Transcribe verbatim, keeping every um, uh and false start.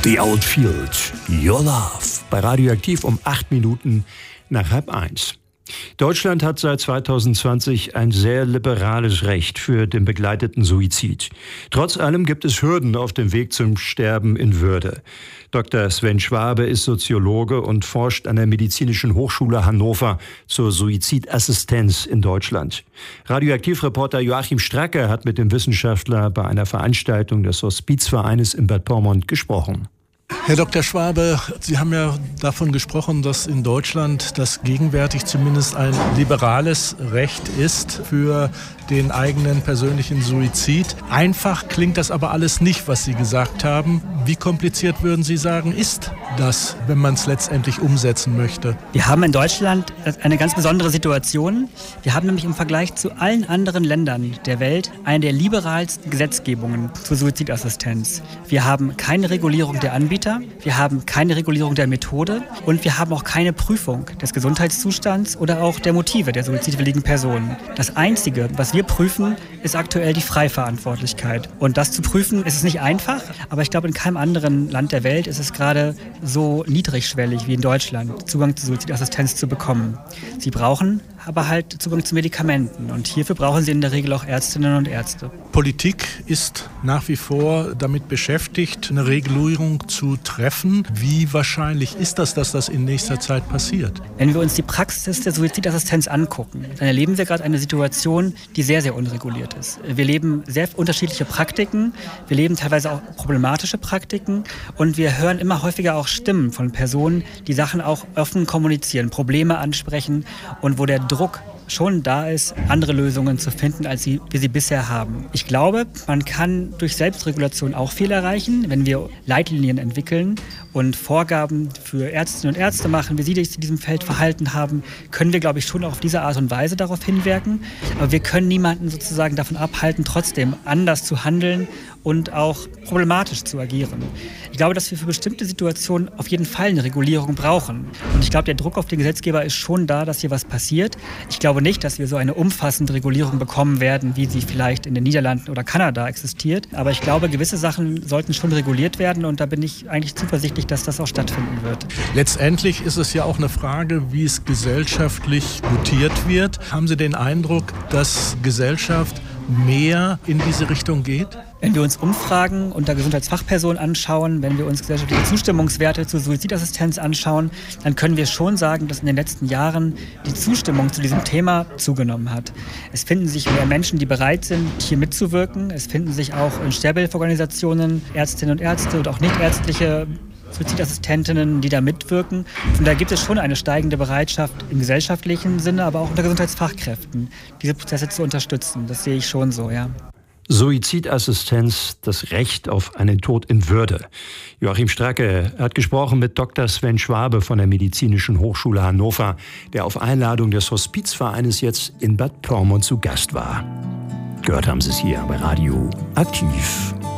The Outfield, Your Love. Bei Radioaktiv um acht Minuten nach halb eins. Deutschland hat seit zweitausendzwanzig ein sehr liberales Recht für den begleiteten Suizid. Trotz allem gibt es Hürden auf dem Weg zum Sterben in Würde. Doktor Sven Schwabe ist Soziologe und forscht an der Medizinischen Hochschule Hannover zur Suizidassistenz in Deutschland. Radioaktivreporter Joachim Stracke hat mit dem Wissenschaftler bei einer Veranstaltung des Hospizvereines in Bad Pyrmont gesprochen. Herr Doktor Schwabe, Sie haben ja davon gesprochen, dass in Deutschland das gegenwärtig zumindest ein liberales Recht ist für den eigenen persönlichen Suizid. Einfach klingt das aber alles nicht, was Sie gesagt haben. Wie kompliziert, würden Sie sagen, ist das, wenn man es letztendlich umsetzen möchte? Wir haben in Deutschland eine ganz besondere Situation. Wir haben nämlich im Vergleich zu allen anderen Ländern der Welt eine der liberalsten Gesetzgebungen zur Suizidassistenz. Wir haben keine Regulierung der Anbieter, wir haben keine Regulierung der Methode und wir haben auch keine Prüfung des Gesundheitszustands oder auch der Motive der suizidwilligen Personen. Das Einzige, was wir prüfen, ist aktuell die Freiverantwortlichkeit. Und das zu prüfen, ist es nicht einfach, aber ich glaube, in keinem anderen Land der Welt ist es gerade so niedrigschwellig wie in Deutschland, Zugang zur Suizidassistenz zu bekommen. Sie brauchen aber halt Zugang zu Medikamenten und hierfür brauchen sie in der Regel auch Ärztinnen und Ärzte. Politik ist nach wie vor damit beschäftigt, eine Regulierung zu treffen. Wie wahrscheinlich ist das, dass das in nächster Zeit passiert? Wenn wir uns die Praxis der Suizidassistenz angucken, dann erleben wir gerade eine Situation, die sehr, sehr unreguliert ist. Wir leben sehr unterschiedliche Praktiken, wir leben teilweise auch problematische Praktiken und wir hören immer häufiger auch Stimmen von Personen, die Sachen auch offen kommunizieren, Probleme ansprechen und wo der Druck schon da ist, andere Lösungen zu finden, als sie, wir sie bisher haben. Ich glaube, man kann durch Selbstregulation auch viel erreichen, wenn wir Leitlinien entwickeln und Vorgaben für Ärztinnen und Ärzte machen, wie sie sich in diesem Feld verhalten haben, können wir, glaube ich, schon auch auf diese Art und Weise darauf hinwirken. Aber wir können niemanden sozusagen davon abhalten, trotzdem anders zu handeln und auch problematisch zu agieren. Ich glaube, dass wir für bestimmte Situationen auf jeden Fall eine Regulierung brauchen. Und ich glaube, der Druck auf den Gesetzgeber ist schon da, dass hier was passiert. Ich glaube nicht, dass wir so eine umfassende Regulierung bekommen werden, wie sie vielleicht in den Niederlanden oder Kanada existiert. Aber ich glaube, gewisse Sachen sollten schon reguliert werden und da bin ich eigentlich zuversichtlich, dass das auch stattfinden wird. Letztendlich ist es ja auch eine Frage, wie es gesellschaftlich gutiert wird. Haben Sie den Eindruck, dass Gesellschaft mehr in diese Richtung geht? Wenn wir uns Umfragen unter Gesundheitsfachpersonen anschauen, wenn wir uns gesellschaftliche Zustimmungswerte zur Suizidassistenz anschauen, dann können wir schon sagen, dass in den letzten Jahren die Zustimmung zu diesem Thema zugenommen hat. Es finden sich mehr Menschen, die bereit sind, hier mitzuwirken. Es finden sich auch in Sterbehilfeorganisationen Ärztinnen und Ärzte und auch nichtärztliche Suizidassistentinnen, die da mitwirken. Und da gibt es schon eine steigende Bereitschaft im gesellschaftlichen Sinne, aber auch unter Gesundheitsfachkräften, diese Prozesse zu unterstützen. Das sehe ich schon so, ja. Suizidassistenz, das Recht auf einen Tod in Würde. Joachim Stracke hat gesprochen mit Doktor Sven Schwabe von der Medizinischen Hochschule Hannover, der auf Einladung des Hospizvereines jetzt in Bad Pyrmont zu Gast war. Gehört haben Sie es hier bei Radio Aktiv.